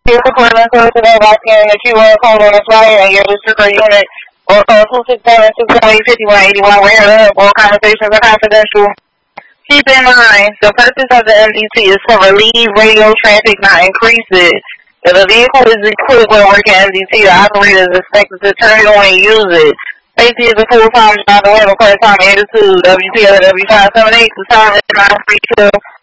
Here for Portland, so today by scanning the QR code on the flyer and your district or unit or call 267-618-5181. We're here to help. All conversations are confidential. Keep in mind, the purpose of the MDT is to relieve radio traffic, not increase it. If the vehicle is equipped with working MDT, the operator is expected to turn it on and use it. Safety is a full-time job. We have a part-time attitude. WPLW 578. The time is 9:32.